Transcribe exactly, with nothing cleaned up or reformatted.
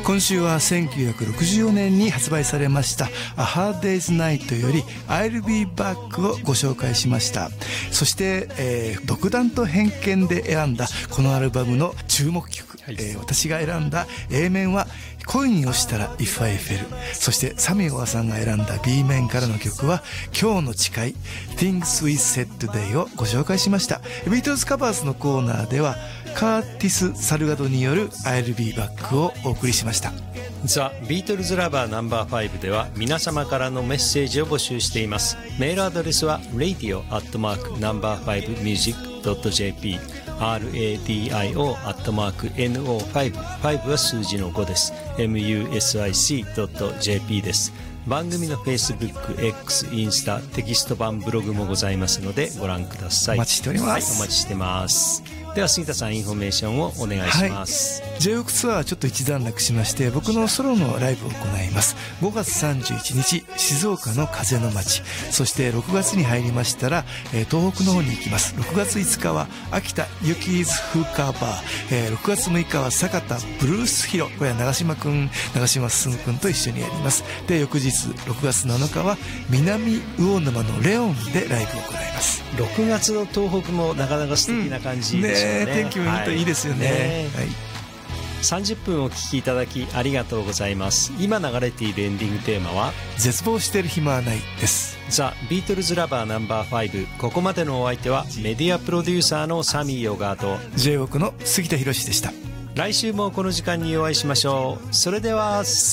今週はせんきゅうひゃくろくじゅうよねんに発売されました A Hard Day's Night より I'll Be Back をご紹介しました。そして、えー、独断と偏見で選んだこのアルバムの注目曲、はい、えー、私が選んだ A 面は恋に落ちたら If I Fell、 そしてサミオワさんが選んだ B 面からの曲は今日の誓い Things We Said Today をご紹介しました。ビートルズカバーズのコーナーではカーティス・サルガドによる I'll Be Back をお送りしました。 ザ・ビートルズラバーナンバーファイブでは皆様からのメッセージを募集しています。メールアドレスは ラディオ アットマーク ナンバーファイブミュージック ドット ジェーピー ラディオ アットマーク エヌオーファイブ ファイブは数字のごです。 ミューシック ドット ジェーピー です。番組の Facebook、X、インスタ、テキスト版ブログもございますのでご覧ください。 お待ちしております。 はい、お待ちしてます。では杉田さん、インフォメーションをお願いします。 はい、ジェイオーク ツアーちょっと一段落しまして、僕のソロのライブを行います。ごがつさんじゅういちにち静岡の風の街、そしてろくがつに入りましたら、えー、東北の方に行きます。ろくがついつかは秋田ユキーズフーカーバー、えー、ろくがつむいかは酒田ブルースヒロ、これは長島くん長島進くんと一緒にやります。で翌日ろくがつなのかは南魚沼のレオンでライブを行います。 ろくがつの東北もなかなか素敵な感じですよね。 うん、ね、天気もいいといいですよね。はい、はい、 さんじゅっぷんお聞きいただきありがとうございます。今流れているエンディングテーマは絶望してる暇はないです。 ザ・ビートルズラバーナンバーファイブ。ここまでのお相手はメディアプロデューサーのサミー・ヨガーとジェイオーク の杉田博でした。 来週もこの時間にお会いしましょう。それでは